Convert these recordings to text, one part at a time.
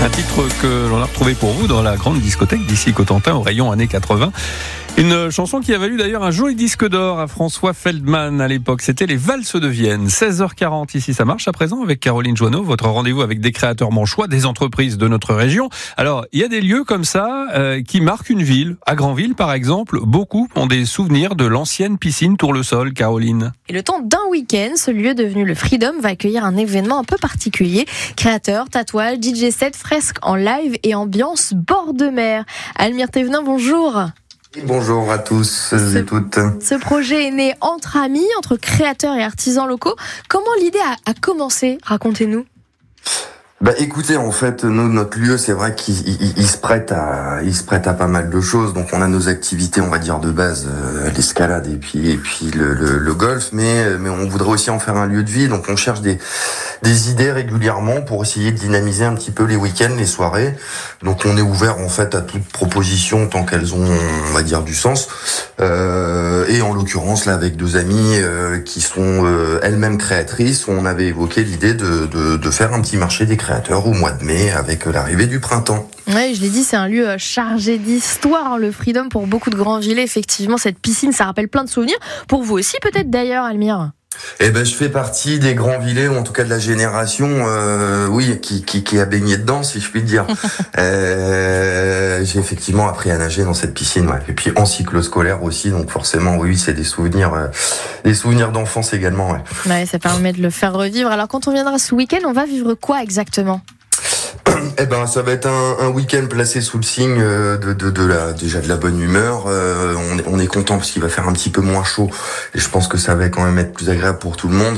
Un titre que l'on a retrouvé pour vous dans la grande discothèque d'ici Cotentin au rayon années 80. Une chanson qui a valu d'ailleurs un joli disque d'or à François Feldman à l'époque. C'était les Valses de Vienne. 16h40 ici, ça marche à présent avec Caroline Joanneau. Votre rendez-vous avec des créateurs manchois, des entreprises de notre région. Alors, il y a des lieux comme ça qui marquent une ville. À Granville, par exemple, beaucoup ont des souvenirs de l'ancienne piscine Tour-le-Sol, Caroline. Et le temps d'un week-end, ce lieu devenu le Freedom va accueillir un événement un peu particulier. Créateurs, tatouages, DJ set, fresques en live et ambiance bord de mer. Almire Thévenin, bonjour. Bonjour à tous et toutes. Ce projet est né entre amis, entre créateurs et artisans locaux. Comment l'idée a commencé ? Racontez-nous. Écoutez, en fait, notre lieu, c'est vrai qu'il se prête à pas mal de choses. Donc, on a nos activités, on va dire, de base, l'escalade et puis le golf, mais on voudrait aussi en faire un lieu de vie. Donc, on cherche des idées régulièrement pour essayer de dynamiser un petit peu les week-ends, les soirées. Donc, on est ouvert, en fait, à toute proposition tant qu'elles ont, on va dire, du sens. Et en l'occurrence, là, avec deux amies qui sont elles-mêmes créatrices, on avait évoqué l'idée de faire un petit marché des créateurs au mois de mai avec l'arrivée du printemps. Oui, je l'ai dit, c'est un lieu chargé d'histoire, le Freedom, pour beaucoup de Granvillais. Effectivement, cette piscine, ça rappelle plein de souvenirs. Pour vous aussi, peut-être d'ailleurs, Almire. Je fais partie des Granvillais, ou en tout cas de la génération, qui a baigné dedans, si je puis le dire. J'ai effectivement appris à nager dans cette piscine, ouais. Et puis en cyclo-scolaire aussi, donc forcément, oui, c'est des souvenirs d'enfance également, ouais. Ouais, ça permet de le faire revivre. Alors, quand on viendra ce week-end, on va vivre quoi exactement ? Ça va être un week-end placé sous le signe déjà de la bonne humeur. On est content parce qu'il va faire un petit peu moins chaud et je pense que ça va quand même être plus agréable pour tout le monde.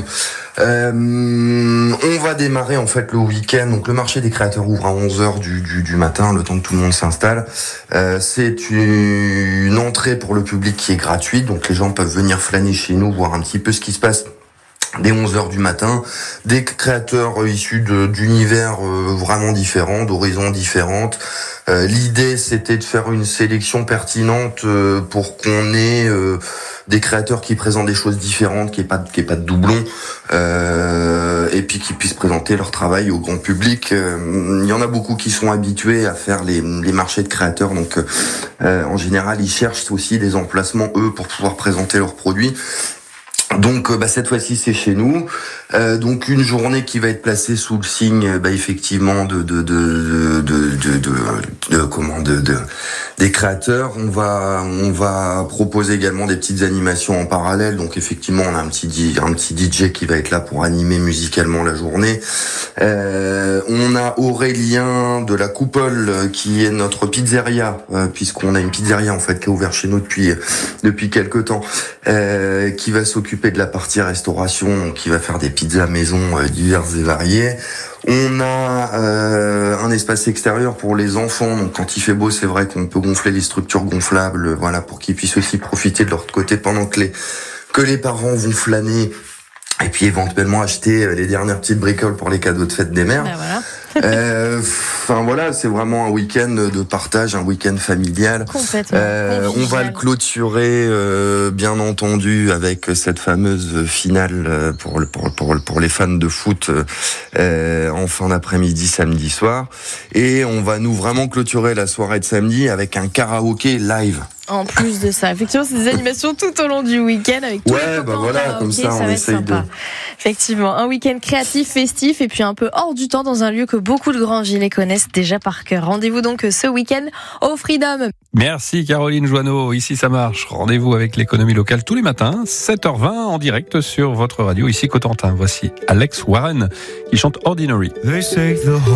On va démarrer en fait le week-end. Donc le marché des créateurs ouvre à 11h du matin, le temps que tout le monde s'installe. C'est une entrée pour le public qui est gratuite, donc les gens peuvent venir flâner chez nous, voir un petit peu ce qui se passe. Dès 11h du matin, des créateurs issus d'univers vraiment différents, d'horizons différentes. L'idée, c'était de faire une sélection pertinente pour qu'on ait des créateurs qui présentent des choses différentes, qui ait pas de doublons, et puis qui puissent présenter leur travail au grand public. Il y en a beaucoup qui sont habitués à faire les marchés de créateurs, donc en général, ils cherchent aussi des emplacements, eux, pour pouvoir présenter leurs produits. Donc cette fois-ci c'est chez nous. Donc une journée qui va être placée sous le signe effectivement des créateurs. On va proposer également des petites animations en parallèle. Donc effectivement on a un petit DJ qui va être là pour animer musicalement la journée. On a Aurélien de la Coupole qui est notre pizzeria, puisqu'on a une pizzeria en fait qui est ouverte chez nous depuis quelque temps, qui va s'occuper de la partie restauration, qui va faire des pizzas maison diverses et variées. On a un espace extérieur pour les enfants, donc quand il fait beau, c'est vrai qu'on peut gonfler les structures gonflables, voilà, pour qu'ils puissent aussi profiter de leur côté pendant que les parents vont flâner et puis éventuellement acheter les dernières petites bricoles pour les cadeaux de fête des mères. Voilà. C'est vraiment un week-end de partage, un week-end familial. Complètement. On va le clôturer, bien entendu, avec cette fameuse finale pour les fans de foot en fin d'après-midi, samedi soir. Et on va nous vraiment clôturer la soirée de samedi avec un karaoké live. En plus de ça, effectivement, c'est des animations tout au long du week-end avec tous les copains, comme ça on essaye de... Effectivement, un week-end créatif, festif et puis un peu hors du temps dans un lieu que beaucoup de Granvillais connaissent déjà par cœur. Rendez-vous donc ce week-end au Freedom. Merci Caroline Joanneau, ici ça marche. Rendez-vous avec l'économie locale tous les matins, 7h20 en direct sur votre radio ici Cotentin. Voici Alex Warren qui chante Ordinary.